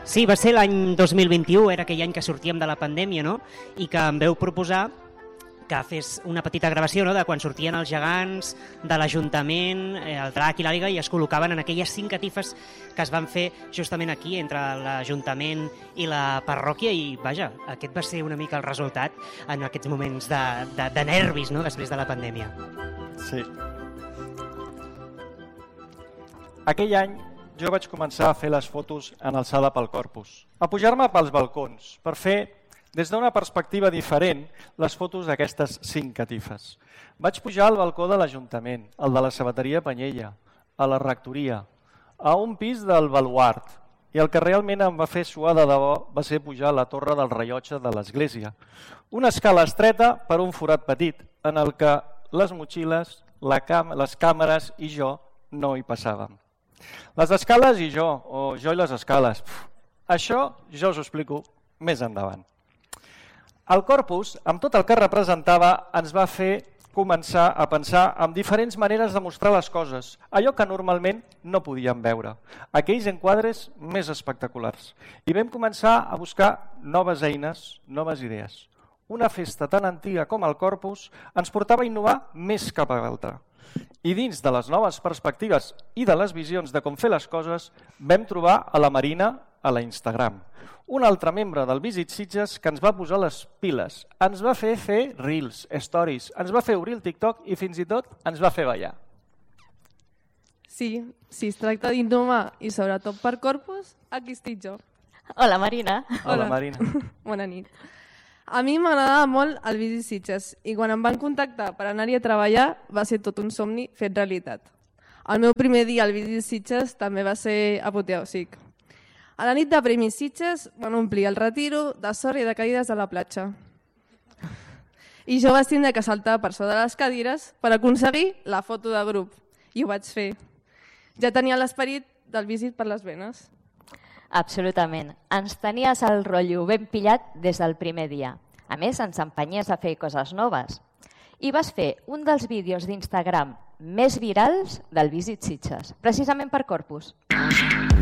Sí, va ser l'any 2021, era aquell any que sortíem de la pandèmia, no? I que em veu proposar que fes una petita gravació, no?, de quan sortien els gegants de l'Ajuntament, el drac i l'àliga, i es col·locaven en aquelles 5 catifes que es van fer justament aquí, entre l'Ajuntament i la parròquia, i vaja, aquest va ser una mica el resultat en aquests moments de nervis, no?, després de la pandèmia. Sí. Aquell any jo vaig començar a fer les fotos en alçada pel corpus, a pujar-me pels balcons per fer, des d'una perspectiva diferent, les fotos d'aquestes 5 catifes. Vaig pujar al balcó de l'Ajuntament, el de la Sabateria Panyella, a la rectoria, a un pis del baluart, i el que realment em va fer suar de debò va ser pujar a la torre del rellotge de l'església. Una escala estreta per un forat petit, en el que les motxilles, les càmeres i jo no hi passàvem. Les escales i jo, o jo i les escales, això jo us ho explico més endavant. El corpus, amb tot el que representava, ens va fer començar a pensar en diferents maneres de mostrar les coses, allò que normalment no podíem veure, aquells enquadres més espectaculars. I vam començar a buscar noves eines, noves idees. Una festa tan antiga com el corpus ens portava a innovar més cap a l'altra. I dins de les noves perspectives i de les visions de com fer les coses, vam trobar a la Marina a la Instagram, un altre membre del Visit Sitges que ens va posar les piles, ens va fer reels, stories, ens va fer obrir el TikTok i fins i tot ens va fer ballar. Sí, si es tracta d'innovar i sobretot per corpus, aquí estic jo. Hola, Marina. Hola, Marina. Bona nit. A mi m'agradava molt el Visit Sitges i quan em van contactar per anar-hi a treballar va ser tot un somni fet realitat. El meu primer dia al Visit Sitges també va ser apoteòsic. A la nit de Premis Sitges van omplir el retiro de sorra i de cadires a la platja. I jo vaig tindre que saltar per sota de les cadires per aconseguir la foto de grup. I ho vaig fer. Ja tenia l'esperit del Visit per les venes. Absolutament. Ens tenies el rotllo ben pillat des del primer dia. A més, ens empenyies a fer coses noves. I vas fer un dels vídeos d'Instagram més virals del Visit Sitges, precisament per Corpus.